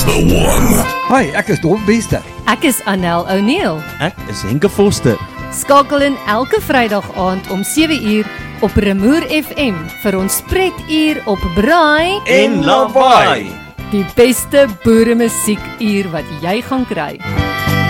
The One. Hi, ek is Dom Bester. Ek is Annel O'Neill. Ek is Henke Foster. Skakel in elke Vrydag aand om 7uur op Remoer FM vir ons spreekuur op Braai En Lawaai. Die beste boeremusiekuur wat jy gaan kry.